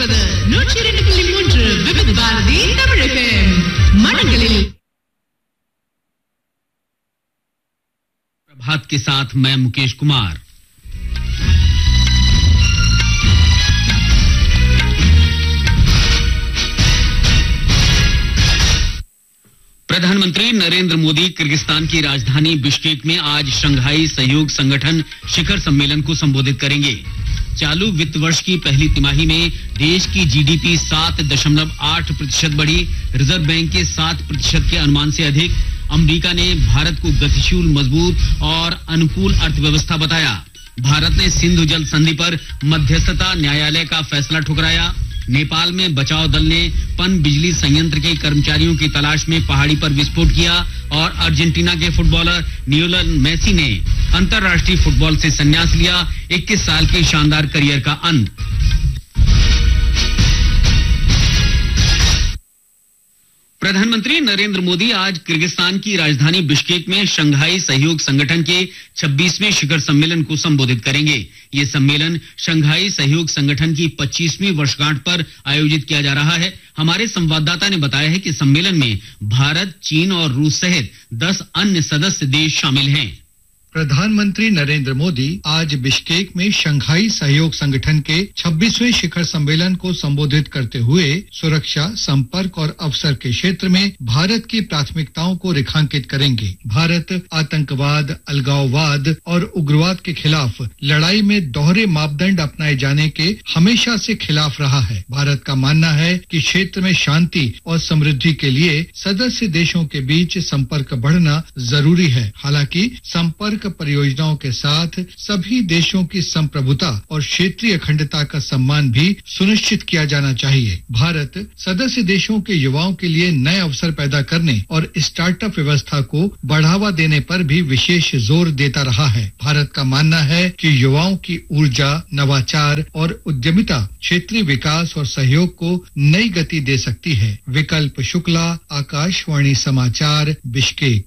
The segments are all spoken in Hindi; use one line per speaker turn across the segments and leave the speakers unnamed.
கொண்டிருப்பது 102.3 விவித பாரதி தமிழ் FM. மனங்களில்
प्रभात के साथ मैं मुकेश कुमार। प्रधानमंत्री नरेंद्र मोदी किर्गिस्तान की राजधानी बिश्केक में आज शंघाई सहयोग संगठन शिखर सम्मेलन को संबोधित करेंगे। चालू वित्त वर्ष की पहली तिमाही में देश की जीडीपी 7.8% बढ़ी। रिजर्व बैंक के 7% के अनुमान से अधिक। अमेरिका ने भारत को गतिशील, मजबूत और अनुकूल अर्थव्यवस्था बताया। भारत ने सिंधु जल संधि पर मध्यस्थता न्यायालय का फैसला ठुकराया। नेपाल में बचाव दल ने पन बिजली संयंत्र के कर्मचारियों की तलाश में पहाड़ी पर विस्फोट किया। और अर्जेंटीना के फुटबॉलर लियोनेल मेसी ने अंतर्राष्ट्रीय फुटबॉल से संन्यास लिया। 21 साल के शानदार करियर का अंत। प्रधानमंत्री नरेंद्र मोदी आज किर्गिस्तान की राजधानी बिश्केक में शंघाई सहयोग संगठन के 26वें शिखर सम्मेलन को संबोधित करेंगे। ये सम्मेलन शंघाई सहयोग संगठन की 25वीं वर्षगांठ पर आयोजित किया जा रहा है। हमारे संवाददाता ने बताया है कि सम्मेलन में भारत, चीन और रूस सहित 10 अन्य सदस्य देश शामिल हैं।
प्रधानमंत्री नरेंद्र मोदी आज बिश्केक में शंघाई सहयोग संगठन के 26वें शिखर सम्मेलन को संबोधित करते हुए सुरक्षा, संपर्क और अवसर के क्षेत्र में भारत की प्राथमिकताओं को रेखांकित करेंगे। भारत आतंकवाद, अलगाववाद और उग्रवाद के खिलाफ लड़ाई में दोहरे मापदंड अपनाए जाने के हमेशा से खिलाफ रहा है। भारत का मानना है कि क्षेत्र में शांति और समृद्धि के लिए सदस्य देशों के बीच संपर्क बढ़ना जरूरी है। हालांकि संपर्क परियोजनाओं के साथ सभी देशों की संप्रभुता और क्षेत्रीय अखंडता का सम्मान भी सुनिश्चित किया जाना चाहिए। भारत सदस्य देशों के युवाओं के लिए नए अवसर पैदा करने और स्टार्टअप व्यवस्था को बढ़ावा देने पर भी विशेष जोर देता रहा है। भारत का मानना है कि युवाओं की ऊर्जा, नवाचार और उद्यमिता क्षेत्रीय विकास और सहयोग को नई गति दे सकती है। विकल्प शुक्ला, आकाशवाणी समाचार, बिश्केक।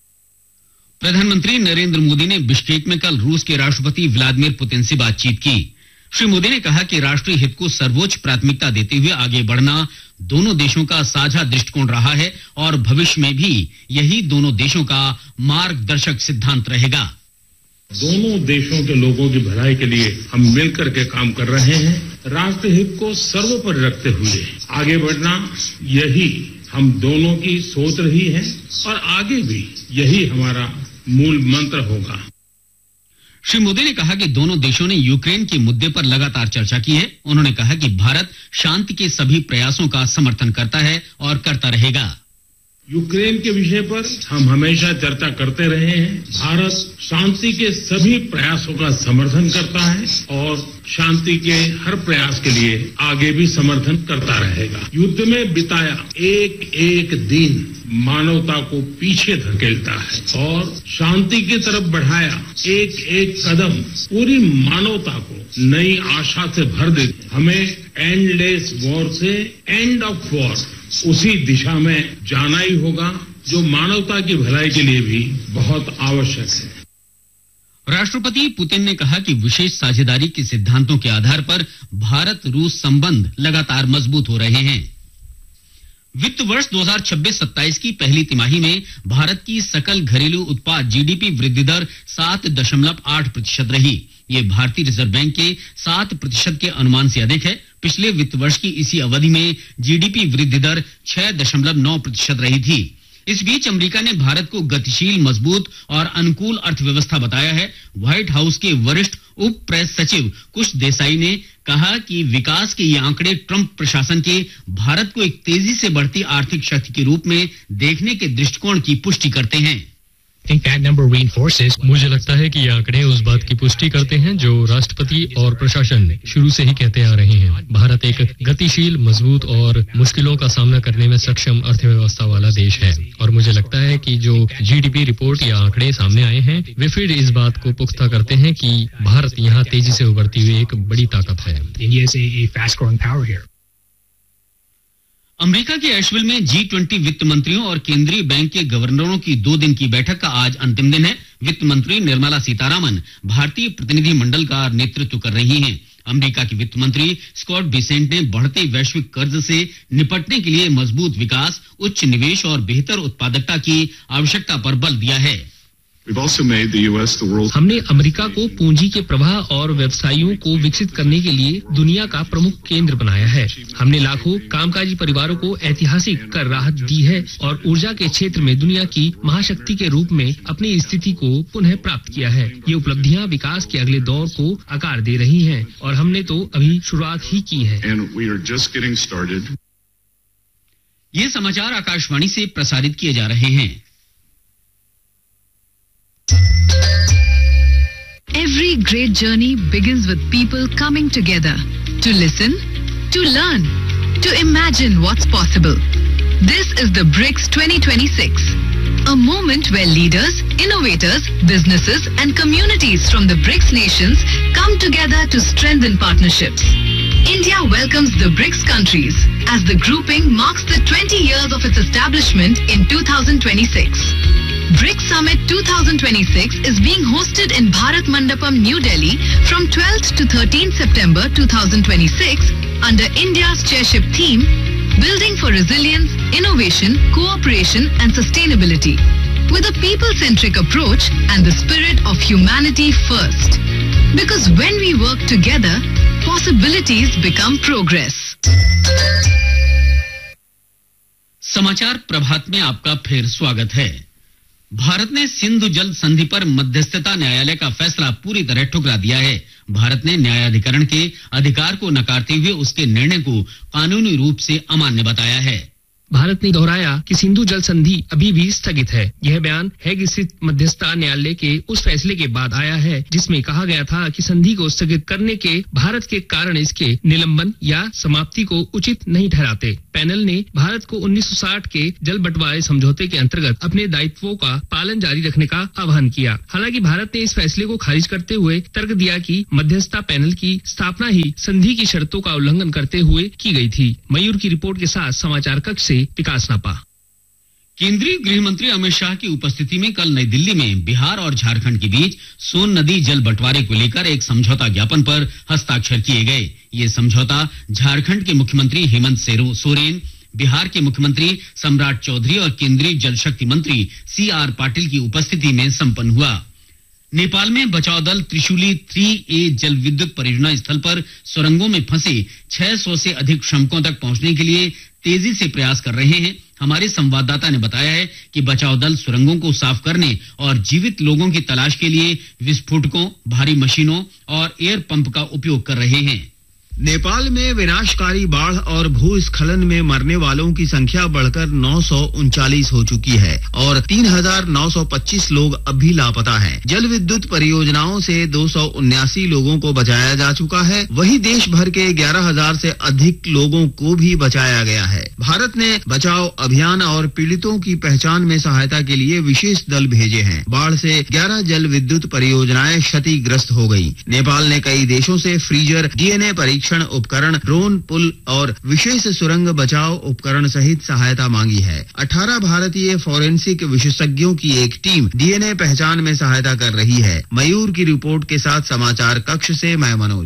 प्रधानमंत्री नरेंद्र मोदी ने बिश्केक में कल रूस के राष्ट्रपति व्लादिमीर पुतिन से बातचीत की। श्री मोदी ने कहा कि राष्ट्रीय हित को सर्वोच्च प्राथमिकता देते हुए आगे बढ़ना दोनों देशों का साझा दृष्टिकोण रहा है और भविष्य में भी यही दोनों देशों का मार्गदर्शक सिद्धांत रहेगा।
दोनों देशों के लोगों की भलाई के लिए हम मिलकर के काम कर रहे हैं। राष्ट्रीय हित को सर्वोपरि रखते हुए आगे बढ़ना, यही हम दोनों की सोच रही है और आगे भी यही हमारा मूल मंत्र होगा।
श्री मोदी ने कहा कि दोनों देशों ने यूक्रेन के मुद्दे पर लगातार चर्चा की है। उन्होंने कहा कि भारत शांति के सभी प्रयासों का समर्थन करता है और करता रहेगा।
यूक्रेन के विषय पर हम हमेशा चर्चा करते रहे हैं। भारत शांति के सभी प्रयासों का समर्थन करता है और शांति के हर प्रयास के लिए आगे भी समर्थन करता रहेगा। युद्ध में बिताया एक एक दिन मानवता को पीछे धकेलता है और शांति की तरफ बढ़ाया एक एक कदम पूरी मानवता को नई आशा से भर देते। हमें एंडलेस वॉर से एंड ऑफ वॉर, उसी दिशा में जाना ही होगा जो मानवता की भलाई के लिए भी बहुत आवश्यक है।
राष्ट्रपति पुतिन ने कहा कि विशेष साझेदारी के सिद्धांतों के आधार पर भारत रूस संबंध लगातार मजबूत हो रहे हैं। वित्त वर्ष 2026-27 की पहली तिमाही में भारत की सकल घरेलू उत्पाद जीडीपी वृद्धि दर 7.8% रही। ये भारतीय रिजर्व बैंक के 7% के अनुमान से अधिक है। पिछले वित्त वर्ष की इसी अवधि में जीडीपी वृद्धि दर 6.9% रही थी। इस बीच अमेरिका ने भारत को गतिशील, मजबूत और अनुकूल अर्थव्यवस्था बताया है। व्हाइट हाउस के वरिष्ठ उप प्रेस सचिव कुश देसाई ने कहा कि विकास के ये आंकड़े ट्रंप प्रशासन के भारत को एक तेजी से बढ़ती आर्थिक शक्ति के रूप में देखने के दृष्टिकोण की पुष्टि करते हैं।
मुझे लगता है कि ये आंकड़े उस बात की पुष्टि करते हैं जो राष्ट्रपति और प्रशासन शुरू से ही कहते आ रहे हैं। भारत एक गतिशील, मजबूत और मुश्किलों का सामना करने में सक्षम अर्थव्यवस्था वाला देश है और मुझे लगता है कि जो जीडीपी रिपोर्ट या आंकड़े सामने आए हैं वे फिर इस बात को पुख्ता करते हैं कि भारत यहाँ तेजी से उभरती हुई एक बड़ी ताकत है।
अमेरिका के एशविल में G20 वित्त मंत्रियों और केंद्रीय बैंक के गवर्नरों की 2 दिन की बैठक का आज अंतिम दिन है। वित्त मंत्री निर्मला सीतारामन भारतीय प्रतिनिधि मंडल का नेतृत्व कर रही हैं। अमेरिका के वित्त मंत्री स्कॉट बेसेंट ने बढ़ते वैश्विक कर्ज से निपटने के लिए मजबूत विकास, उच्च निवेश और बेहतर उत्पादकता की आवश्यकता पर बल दिया है।
हमने अमेरिका को पूंजी के प्रवाह और व्यवसायों को विकसित करने के लिए दुनिया का प्रमुख केंद्र बनाया है। हमने लाखों कामकाजी परिवारों को ऐतिहासिक कर राहत दी है और ऊर्जा के क्षेत्र में दुनिया की महाशक्ति के रूप में अपनी स्थिति को पुनः प्राप्त किया है। ये उपलब्धियां विकास के अगले दौर को आकार दे रही हैं और हमने तो अभी शुरुआत ही की है।
ये समाचार आकाशवाणी से प्रसारित किए जा रहे हैं।
Every great journey begins with people coming together to listen, to learn, to imagine what's possible. This is the BRICS 2026, a moment where leaders, innovators, businesses and communities from the BRICS nations come together to strengthen partnerships. India welcomes the BRICS countries as the grouping marks the 20 years of its establishment in 2026. BRICS Summit 2026 is being hosted in Bharat Mandapam, New Delhi from 12th to 13th September 2026 under India's chairship theme, Building for Resilience, Innovation, Cooperation and Sustainability, with a people-centric approach and the spirit of humanity first. Because when we work together, possibilities become progress.
समाचार प्रभात में आपका फिर स्वागत है। भारत ने सिंधु जल संधि पर मध्यस्थता न्यायालय का फैसला पूरी तरह ठुकरा दिया है। भारत ने न्यायाधिकरण के अधिकार को नकारते हुए उसके निर्णय को कानूनी रूप से अमान्य बताया है।
भारत ने दोहराया कि सिंधु जल संधि अभी भी स्थगित है। यह बयान हैग स्थित मध्यस्थता न्यायालय के उस फैसले के बाद आया है जिसमें कहा गया था कि संधि को स्थगित करने के भारत के कारण इसके निलंबन या समाप्ति को उचित नहीं ठहराते। पैनल ने भारत को 1960 के जल बंटवारे समझौते के अंतर्गत अपने दायित्वों का पालन जारी रखने का आह्वान किया। हालांकि भारत ने इस फैसले को खारिज करते हुए तर्क दिया कि मध्यस्थता पैनल की स्थापना ही संधि की शर्तों का उल्लंघन करते हुए की गई थी। मयूर की रिपोर्ट के साथ समाचार कक्ष से विकास नापा।
केंद्रीय गृह मंत्री अमित शाह की उपस्थिति में कल नई दिल्ली में बिहार और झारखंड के बीच सोन नदी जल बंटवारे को लेकर एक समझौता ज्ञापन पर हस्ताक्षर किए गए। ये समझौता झारखंड के मुख्यमंत्री हेमंत सोरेन, बिहार के मुख्यमंत्री सम्राट चौधरी और केंद्रीय जल शक्ति मंत्री CR पाटिल की उपस्थिति में संपन्न हुआ। नेपाल में बचाव दल त्रिशूली 3A जल विद्युत परियोजना स्थल पर सुरंगों में फंसे 600 से अधिक श्रमिकों तक पहुंचने के लिए तेजी से प्रयास कर रहे हैं। हमारे संवाददाता ने बताया है कि बचाव दल सुरंगों को साफ करने और जीवित लोगों की तलाश के लिए विस्फोटकों, भारी मशीनों और एयर पंप का उपयोग कर रहे हैं।
नेपाल में विनाशकारी बाढ़ और भूस्खलन में मरने वालों की संख्या बढ़कर 939 हो चुकी है और 3,925 लोग अभी लापता हैं। जल विद्युत परियोजनाओं से 279 लोगों को बचाया जा चुका है। वहीं देश भर के 11,000 से अधिक लोगों को भी बचाया गया है। भारत ने बचाव अभियान और पीड़ितों की पहचान में सहायता के लिए विशेष दल भेजे हैं। बाढ़ से 11 जल विद्युत परियोजनाएं क्षतिग्रस्त हो गयी। नेपाल ने कई देशों से फ्रीजर, DNA परीक्षण उपकरण, ड्रोन, पुल और विशेष सुरंग बचाव उपकरण सहित सहायता मांगी है। 18 भारतीय फोरेंसिक विशेषज्ञों की एक टीम DNA पहचान में सहायता कर रही है। मयूर की रिपोर्ट के साथ समाचार कक्ष से मैं मनोज।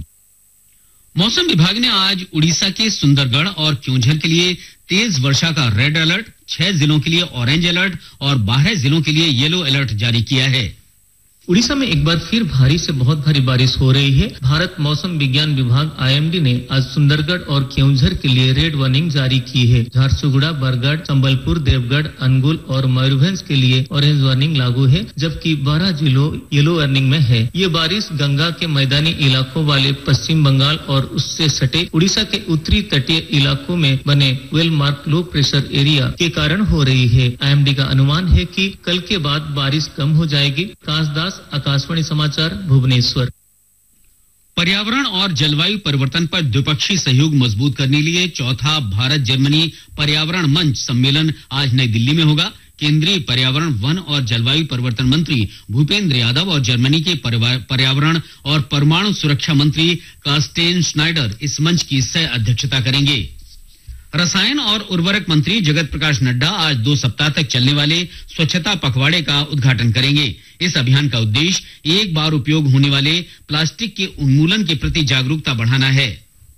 मौसम विभाग ने आज उड़ीसा के सुंदरगढ़ और क्योंझर के लिए तेज वर्षा का रेड अलर्ट, 6 जिलों के लिए ऑरेंज अलर्ट और 12 जिलों के लिए येलो अलर्ट जारी किया है।
उड़ीसा में एक बार फिर भारी से बहुत भारी बारिश हो रही है। भारत मौसम विज्ञान विभाग IMD ने आज सुंदरगढ़ और केउंझर के लिए रेड वार्निंग जारी की है। झारसुगुड़ा, बरगढ़, संबलपुर, देवगढ़, अनुगुल और मयूरभंज के लिए ऑरेंज वार्निंग लागू है, जबकि 12 जिलों येलो वार्निंग में है। ये बारिश गंगा के मैदानी इलाकों वाले पश्चिम बंगाल और उससे सटे उड़ीसा के उत्तरी तटीय इलाकों में बने well mark low pressure area के कारण हो रही है। IMD का अनुमान है कि कल के बाद बारिश कम हो जाएगी। कासदास, आकाशवाणी समाचार, भुवनेश्वर।
पर्यावरण और जलवायु परिवर्तन पर द्विपक्षीय सहयोग मजबूत करने के लिए चौथा भारत जर्मनी पर्यावरण मंच सम्मेलन आज नई दिल्ली में होगा। केंद्रीय पर्यावरण, वन और जलवायु परिवर्तन मंत्री भूपेंद्र यादव और जर्मनी के पर्यावरण और परमाणु सुरक्षा मंत्री कार्स्टेन श्नाइडर इस मंच की सह अध्यक्षता करेंगे। रसायन और उर्वरक मंत्री जगत प्रकाश नड्डा आज 2 सप्ताह तक चलने वाले स्वच्छता पखवाड़े का उद्घाटन करेंगे। इस अभियान का उद्देश्य एक बार उपयोग होने वाले प्लास्टिक के उन्मूलन के प्रति जागरूकता बढ़ाना है।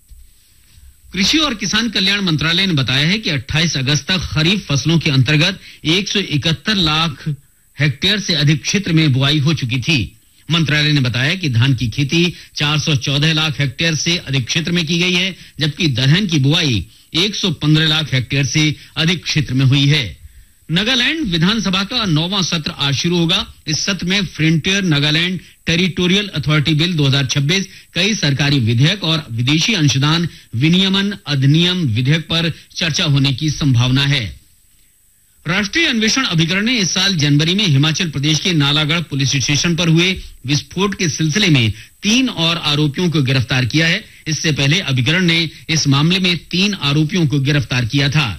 कृषि और किसान कल्याण मंत्रालय ने बताया है कि 28 अगस्त तक खरीफ फसलों के अंतर्गत 171 लाख हेक्टेयर से अधिक क्षेत्र में बुआई हो चुकी थी। मंत्रालय ने बताया कि धान की खेती 414 लाख हेक्टेयर से अधिक क्षेत्र में की गई है, जबकि दलहन की बुआई 115 लाख हेक्टेयर से अधिक क्षेत्र में हुई है। नागालैंड विधानसभा का 9वां सत्र आज शुरू होगा। इस सत्र में frontier Nagaland territorial authority bill 2026, कई सरकारी विधेयक और विदेशी अंशदान विनियमन अधिनियम विधेयक पर चर्चा होने की संभावना है। राष्ट्रीय अन्वेषण अभिकरण ने इस साल जनवरी में हिमाचल प्रदेश के नालागढ़ पुलिस स्टेशन पर हुए विस्फोट के सिलसिले में 3 और आरोपियों को गिरफ्तार किया है। इससे पहले अभिकरण ने इस मामले में 3 आरोपियों को गिरफ्तार किया था।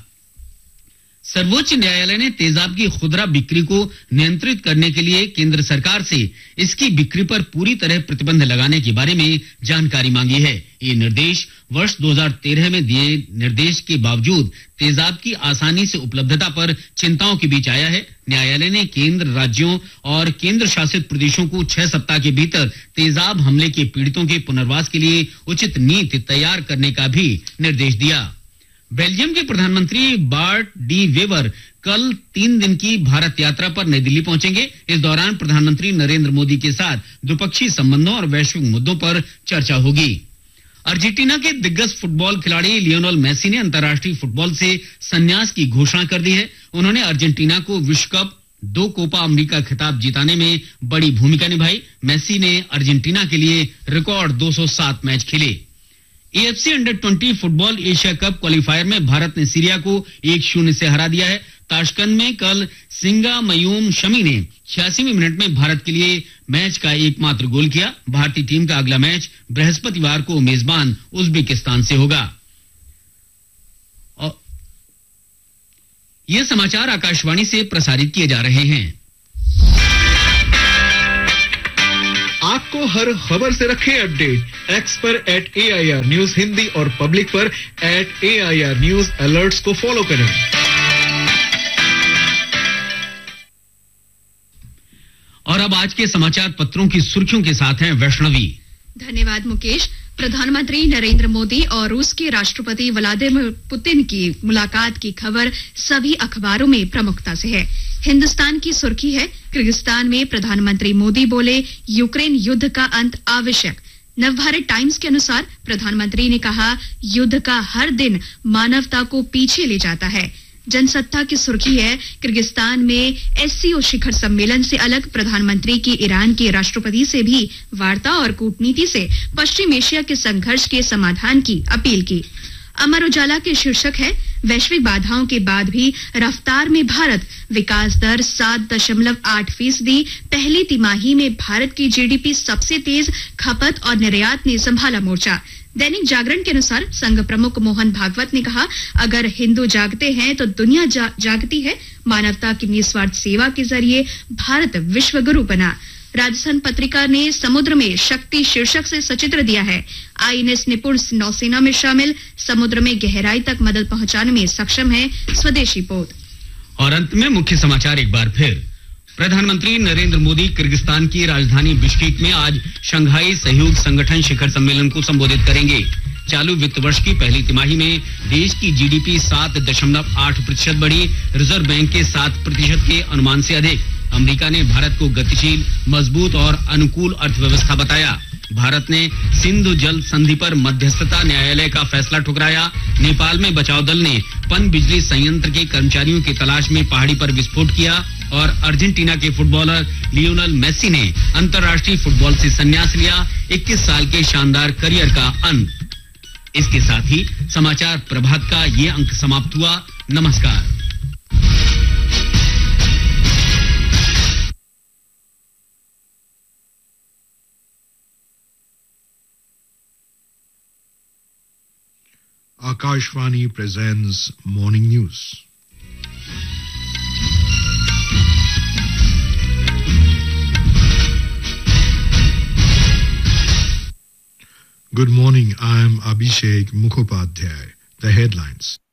सर्वोच्च न्यायालय ने तेजाब की खुदरा बिक्री को नियंत्रित करने के लिए केंद्र सरकार से इसकी बिक्री पर पूरी तरह प्रतिबंध लगाने के बारे में जानकारी मांगी है। ये निर्देश वर्ष 2013 में दिए निर्देश के बावजूद तेजाब की आसानी से उपलब्धता पर चिंताओं के बीच आया है। न्यायालय ने केंद्र, राज्यों और केंद्र शासित प्रदेशों को 6 सप्ताह के भीतर तेजाब हमले के पीड़ितों के पुनर्वास के लिए उचित नीति तैयार करने का भी निर्देश दिया। बेल्जियम के प्रधानमंत्री बार्ट डी वेबर कल 3 दिन की भारत यात्रा पर नई दिल्ली पहुंचेंगे। इस दौरान प्रधानमंत्री नरेंद्र मोदी के साथ द्विपक्षीय संबंधों और वैश्विक मुद्दों पर चर्चा होगी। अर्जेंटीना के दिग्गज फुटबॉल खिलाड़ी लियोनेल मेसी ने अंतर्राष्ट्रीय फुटबॉल से संन्यास की घोषणा कर दी है। उन्होंने अर्जेंटीना को विश्व कप, 2 कोपा अमेरिका खिताब जिताने में बड़ी भूमिका निभाई। मेसी ने अर्जेंटीना के लिए रिकॉर्ड 207 मैच खेले। AFC अंडर-20 football Asia cup qualifier में भारत ने सीरिया को 1-0 से हरा दिया है। ताशकंद में कल सिंगा मयूम शमी ने 86वें मिनट में भारत के लिए मैच का एकमात्र गोल किया। भारतीय टीम का अगला मैच बृहस्पतिवार को मेजबान उज्बेकिस्तान से होगा। ये समाचार आकाशवाणी से प्रसारित किए जा रहे हैं।
आपको हर खबर से रखें अपडेट। एक्स पर @AIR न्यूज हिंदी और पब्लिक पर @AIR न्यूज अलर्ट्स को फॉलो करें।
और अब आज के समाचार पत्रों की सुर्खियों के साथ हैं वैष्णवी।
धन्यवाद मुकेश। प्रधानमंत्री नरेंद्र मोदी और रूस के राष्ट्रपति व्लादिमीर पुतिन की मुलाकात की खबर सभी अखबारों में प्रमुखता से है। हिंदुस्तान की सुर्खी है, किर्गिस्तान में प्रधानमंत्री मोदी बोले यूक्रेन युद्ध का अंत आवश्यक। नवभारत टाइम्स के अनुसार प्रधानमंत्री ने कहा युद्ध का हर दिन मानवता को पीछे ले जाता है। जनसत्ता की सुर्खी है, किर्गिस्तान में SCO शिखर सम्मेलन से अलग प्रधानमंत्री की ईरान के राष्ट्रपति से भी वार्ता और कूटनीति से पश्चिम एशिया के संघर्ष के समाधान की अपील की। अमर उजाला के शीर्षक है, वैश्विक बाधाओं के बाद भी रफ्तार में भारत, विकास दर 7.8%। पहली तिमाही में भारत की GDP सबसे तेज, खपत और निर्यात ने संभाला मोर्चा। दैनिक जागरण के अनुसार संघ प्रमुख मोहन भागवत ने कहा, अगर हिंदू जागते हैं तो दुनिया जागती है। मानवता की निस्वार्थ सेवा के जरिए भारत विश्व गुरु बना। राजस्थान पत्रिका ने समुद्र में शक्ति शीर्षक से सचित्र दिया है, INS निपुण नौसेना में शामिल, समुद्र में गहराई तक मदद पहुंचाने में सक्षम है स्वदेशी पोत।
और अंत में मुख्य समाचार एक बार फिर। प्रधानमंत्री नरेंद्र मोदी किर्गिस्तान की राजधानी बिश्केक में आज शंघाई सहयोग संगठन शिखर सम्मेलन को संबोधित करेंगे। चालू वित्त वर्ष की पहली तिमाही में देश की GDP 7.8% बढ़ी, रिजर्व बैंक के 7% के अनुमान से अधिक। अमेरिका ने भारत को गतिशील, मजबूत और अनुकूल अर्थव्यवस्था बताया। भारत ने सिंधु जल संधि पर मध्यस्थता न्यायालय का फैसला ठुकराया। नेपाल में बचाव दल ने पन बिजली संयंत्र के कर्मचारियों की तलाश में पहाड़ी पर विस्फोट किया। और अर्जेंटीना के फुटबॉलर लियोनेल मेसी ने अंतर्राष्ट्रीय फुटबॉल से संन्यास लिया। 21 साल के शानदार करियर का अंत। इसके साथ ही समाचार प्रभात का ये अंक समाप्त हुआ। नमस्कार।
Akashvani presents Morning News. Good morning, I am Abhishek Mukhopadhyay. The headlines.